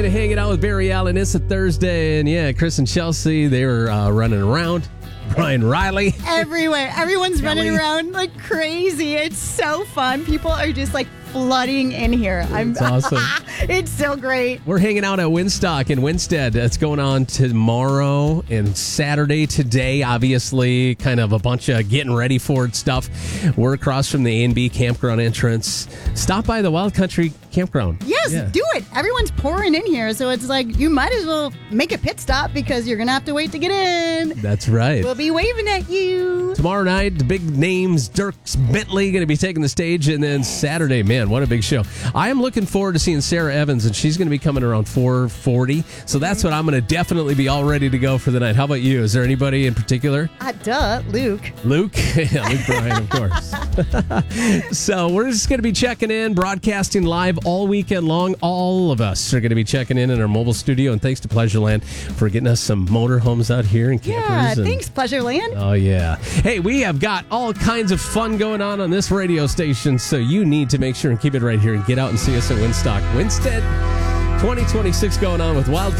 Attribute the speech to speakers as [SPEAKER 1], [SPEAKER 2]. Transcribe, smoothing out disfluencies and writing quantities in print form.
[SPEAKER 1] Hanging out with Barry Allen. It's a Thursday, and yeah, Chris and Chelsea, they were running around. Brian Riley.
[SPEAKER 2] Everywhere. Everyone's running around like crazy. It's so fun. People are just like flooding in here.
[SPEAKER 1] It's awesome.
[SPEAKER 2] It's so great.
[SPEAKER 1] We're hanging out at Winstock in Winstead. That's going on tomorrow and Saturday today, obviously. Kind of a bunch of getting ready for it stuff. We're across from the A&B campground entrance. Stop by the Wild Country Campground.
[SPEAKER 2] Yes, do it. Everyone's pouring in here, so it's like you might as well make a pit stop because you're going to have to wait to get in.
[SPEAKER 1] That's right.
[SPEAKER 2] We'll be waving at you.
[SPEAKER 1] Tomorrow night, the big names, Dierks Bentley going to be taking the stage, and then Saturday, man, what a big show. I am looking forward to seeing Sarah Evans, and she's going to be coming around 4:40, so that's what I'm going to definitely be all ready to go for the night. How about you? Is there anybody in particular?
[SPEAKER 2] Luke.
[SPEAKER 1] Luke? Yeah, Luke Bryan, of course. So we're just going to be checking in, broadcasting live all weekend long. All of us are going to be checking in our mobile studio, and thanks to Pleasureland for getting us some motorhomes out here and campers.
[SPEAKER 2] Yeah,
[SPEAKER 1] and,
[SPEAKER 2] thanks, Pleasureland.
[SPEAKER 1] Oh, yeah. Hey, we have got all kinds of fun going on this radio station, so you need to make sure and keep it right here and get out and see us at Winstock. Winstead 2026 going on with Wild